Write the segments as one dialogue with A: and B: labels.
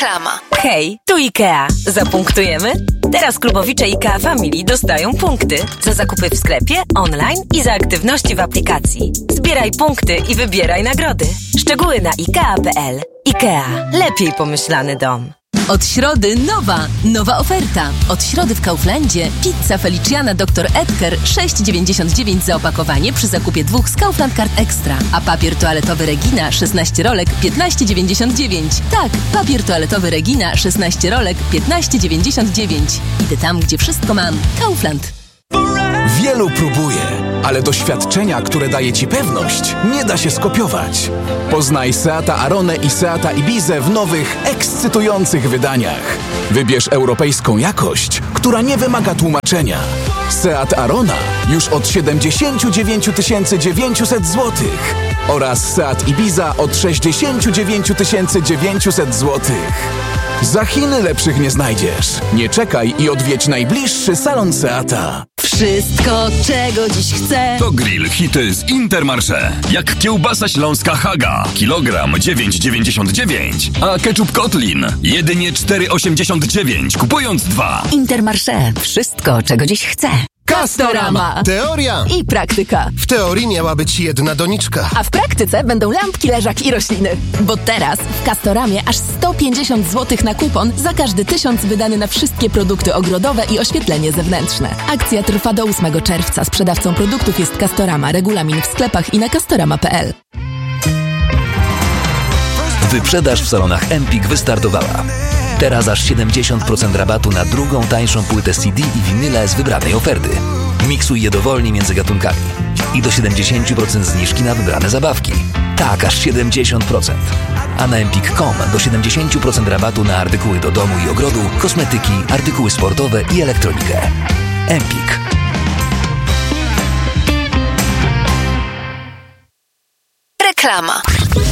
A: Reklama.
B: Hej, tu IKEA. Zapunktujemy? Teraz klubowicze IKEA Family dostają punkty za zakupy w sklepie, online i za aktywności w aplikacji. Zbieraj punkty i wybieraj nagrody. Szczegóły na IKEA.pl. IKEA. Lepiej pomyślany dom.
C: Od środy nowa oferta. Od środy w Kauflandzie pizza Feliciana Dr. Edgar 6,99 za opakowanie przy zakupie 2 z Kaufland Card Extra. A papier toaletowy Regina 16 rolek 15,99. Tak, papier toaletowy Regina 16 rolek 15,99. Idę tam, gdzie wszystko mam. Kaufland.
D: Wielu próbuje, ale doświadczenia, które daje Ci pewność, nie da się skopiować. Poznaj Seata Aronę i Seata Ibizę w nowych, ekscytujących wydaniach. Wybierz europejską jakość, która nie wymaga tłumaczenia. Seat Arona już od 79 900 zł oraz Seat Ibiza od 69 900 zł. Za Chiny lepszych nie znajdziesz. Nie czekaj i odwiedź najbliższy salon Seata.
C: Wszystko, czego dziś chcę.
E: To grill hity z Intermarché. Jak kiełbasa śląska Haga. Kilogram 9,99. A ketchup Kotlin jedynie 4,89. Kupując 2.
C: Intermarché. Wszystko, czego dziś chcę. Castorama.
F: Teoria
C: I praktyka.
F: W teorii miała być jedna doniczka.
C: A w praktyce będą lampki, leżak i rośliny. Bo teraz w Castoramie aż 150 zł na kupon za każdy 1000 wydany na wszystkie produkty ogrodowe i oświetlenie zewnętrzne. Akcja trwa do 8 czerwca. Sprzedawcą produktów jest Castorama. Regulamin w sklepach i na castorama.pl.
G: Wyprzedaż w salonach Empik wystartowała. Teraz aż 70% rabatu na drugą tańszą płytę CD i winyle z wybranej oferty. Miksuj je dowolnie między gatunkami. I do 70% zniżki na wybrane zabawki. Tak, aż 70%. A na empik.com do 70% rabatu na artykuły do domu i ogrodu, kosmetyki, artykuły sportowe i elektronikę. Empik.
A: Reklama.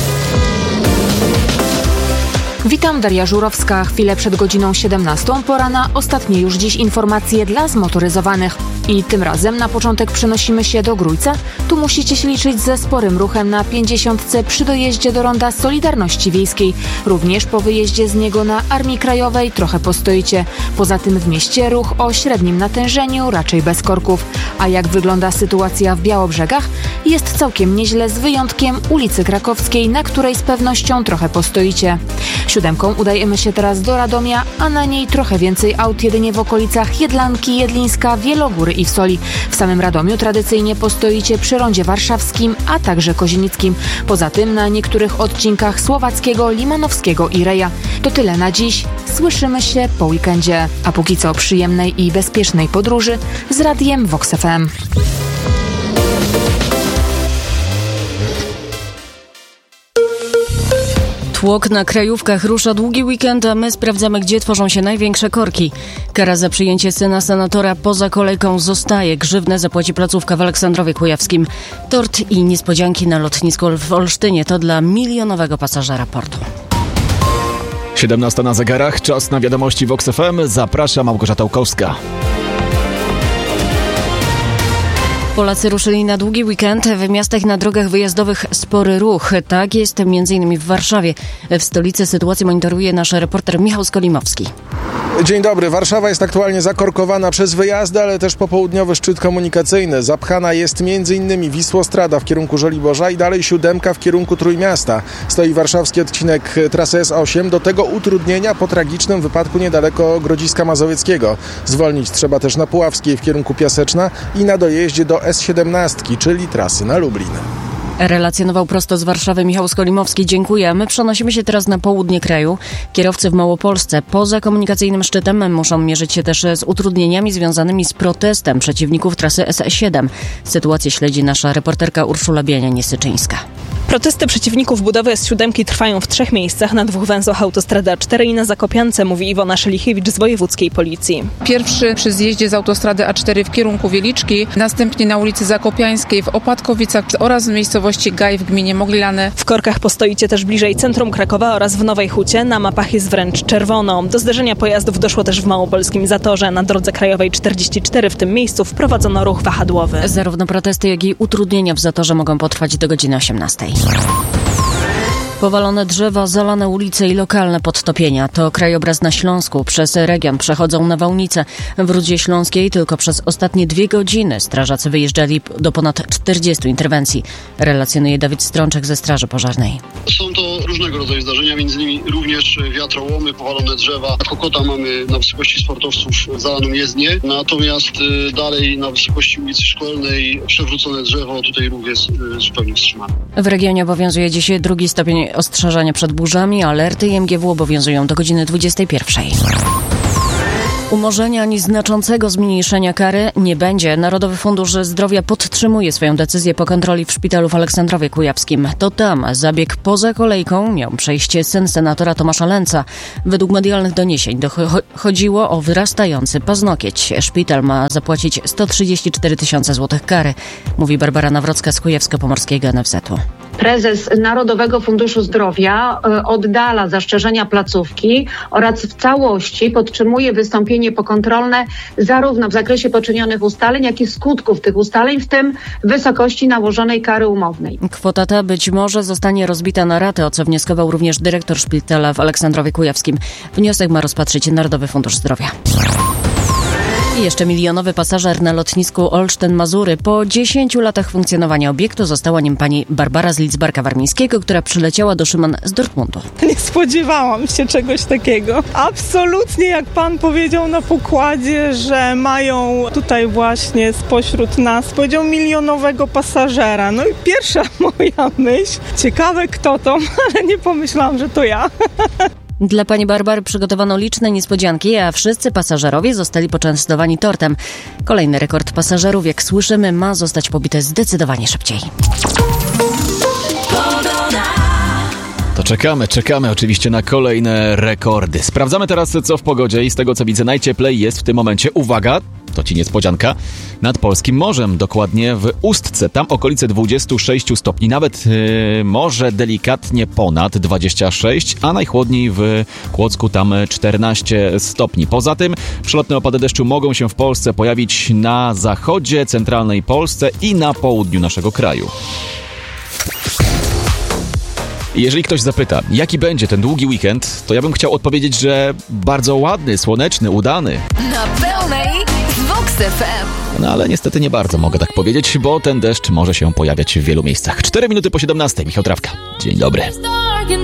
H: Witam, Daria Żurowska. Chwilę przed godziną 17 pora na ostatnie już dziś informacje dla zmotoryzowanych. I tym razem na początek przenosimy się do Grójca. Tu musicie się liczyć ze sporym ruchem na 50 przy dojeździe do ronda Solidarności Wiejskiej. również po wyjeździe z niego na Armii Krajowej trochę postoicie. Poza tym w mieście ruch o średnim natężeniu, raczej bez korków. A jak wygląda sytuacja w Białobrzegach? Jest całkiem nieźle, z wyjątkiem ulicy Krakowskiej, na której z pewnością trochę postoicie. 7 udajemy się teraz do Radomia, a na niej trochę więcej aut jedynie w okolicach Jedlanki, Jedlińska, Wielogóry i Wsoli. W samym Radomiu tradycyjnie postoicie przy rondzie warszawskim, a także kozienickim. Poza tym na niektórych odcinkach Słowackiego, Limanowskiego i Reja. To tyle na dziś. Słyszymy się po weekendzie. A póki co przyjemnej i bezpiecznej podróży z Radiem Vox FM.
I: Tłok na krajówkach, rusza długi weekend, a my sprawdzamy, gdzie tworzą się największe korki. Kara za przyjęcie syna senatora poza kolejką zostaje. Grzywnę zapłaci placówka w Aleksandrowie Kujawskim. Tort i niespodzianki na lotnisku w Olsztynie to dla milionowego pasażera portu.
J: 17 na zegarach, czas na wiadomości Vox FM. Zaprasza Małgorzata Łukowska.
I: Polacy ruszyli na długi weekend. W miastach na drogach wyjazdowych spory ruch. Tak jest m.in. w Warszawie. W stolicy sytuację monitoruje nasz reporter Michał Skolimowski.
K: Dzień dobry. Warszawa jest aktualnie zakorkowana przez wyjazdy, ale też popołudniowy szczyt komunikacyjny. Zapchana jest m.in. Wisłostrada w kierunku Żoliborza i dalej 7 w kierunku Trójmiasta. Stoi warszawski odcinek trasy S8. Do tego utrudnienia po tragicznym wypadku niedaleko Grodziska Mazowieckiego. Zwolnić trzeba też na Puławskiej w kierunku Piaseczna i na dojeździe do S17, czyli trasy na Lublin.
I: Relacjonował prosto z Warszawy Michał Skolimowski. Dziękuję. My przenosimy się teraz na południe kraju. Kierowcy w Małopolsce poza komunikacyjnym szczytem muszą mierzyć się też z utrudnieniami związanymi z protestem przeciwników trasy S7. Sytuację śledzi nasza reporterka Urszula Biania-Niesyczyńska.
L: Protesty przeciwników budowy S7 trwają w 3 miejscach, na 2 węzłach autostrady A4 i na Zakopiance, mówi Iwona Szelichiewicz z wojewódzkiej policji.
M: Pierwszy przy zjeździe z autostrady A4 w kierunku Wieliczki, następnie na ulicy Zakopiańskiej w Opatkowicach oraz w miejscowości Gaj w gminie Mogliane.
L: W korkach postoicie też bliżej centrum Krakowa oraz w Nowej Hucie, na mapach jest wręcz czerwono. Do zderzenia pojazdów doszło też w Małopolskim Zatorze. Na drodze krajowej 44 w tym miejscu wprowadzono ruch wahadłowy.
I: Zarówno protesty, jak i utrudnienia w Zatorze mogą potrwać do godziny 18. Powalone drzewa, zalane ulice i lokalne podtopienia. To krajobraz na Śląsku. Przez region przechodzą nawałnice. W Rudzie Śląskiej tylko przez ostatnie 2 godziny strażacy wyjeżdżali do ponad 40 interwencji. Relacjonuje Dawid Strączek ze Straży Pożarnej.
N: Są to różnego rodzaju zdarzenia, między innymi również wiatrołomy, powalone drzewa. Na Kokota mamy na wysokości sportowców zalaną jezdnię, natomiast dalej na wysokości ulicy Szkolnej przewrócone drzewo, tutaj ruch jest zupełnie wstrzymany.
I: W regionie obowiązuje dzisiaj 2 stopień ostrzeżenia przed burzami. Alerty IMGW obowiązują do godziny 21. Umorzenia ani znaczącego zmniejszenia kary nie będzie. Narodowy Fundusz Zdrowia podtrzymuje swoją decyzję po kontroli w szpitalu w Aleksandrowie Kujawskim. To tam zabieg poza kolejką miał przejść syn senatora Tomasza Lęca. Według medialnych doniesień chodziło o wyrastający paznokieć. Szpital ma zapłacić 134 000 złotych kary, mówi Barbara Nawrocka z Kujawsko-Pomorskiego NFZ-u.
O: Prezes Narodowego Funduszu Zdrowia oddala zastrzeżenia placówki oraz w całości podtrzymuje wystąpienie pokontrolne zarówno w zakresie poczynionych ustaleń, jak i skutków tych ustaleń, w tym wysokości nałożonej kary umownej.
I: Kwota ta być może zostanie rozbita na ratę, o co wnioskował również dyrektor szpitala w Aleksandrowie Kujawskim. Wniosek ma rozpatrzyć Narodowy Fundusz Zdrowia. I jeszcze milionowy pasażer na lotnisku Olsztyn-Mazury. Po 10 latach funkcjonowania obiektu została nim pani Barbara z Lidzbarka Warmińskiego, która przyleciała do Szyman z Dortmundu.
P: Nie spodziewałam się czegoś takiego. Absolutnie, jak pan powiedział na pokładzie, że mają tutaj właśnie spośród nas, powiedział, milionowego pasażera. No i pierwsza moja myśl, ciekawe kto to, ale nie pomyślałam, że to ja.
I: Dla pani Barbary przygotowano liczne niespodzianki, a wszyscy pasażerowie zostali poczęstowani tortem. Kolejny rekord pasażerów, jak słyszymy, ma zostać pobity zdecydowanie szybciej.
J: To czekamy oczywiście na kolejne rekordy. Sprawdzamy teraz, co w pogodzie i z tego, co widzę, najcieplej jest w tym momencie. Uwaga, to ci niespodzianka, nad polskim morzem, dokładnie w Ustce. Tam okolice 26 stopni, nawet może delikatnie ponad 26, a najchłodniej w Kłodzku, tam 14 stopni. Poza tym przelotne opady deszczu mogą się w Polsce pojawić na zachodzie, centralnej Polsce i na południu naszego kraju. Jeżeli ktoś zapyta, jaki będzie ten długi weekend, to ja bym chciał odpowiedzieć, że bardzo ładny, słoneczny, udany.
A: Na pełnej z Vox FM.
J: No ale niestety nie bardzo mogę tak powiedzieć, bo ten deszcz może się pojawiać w wielu miejscach. 4 minuty po 17, Michał Trawka. Dzień dobry.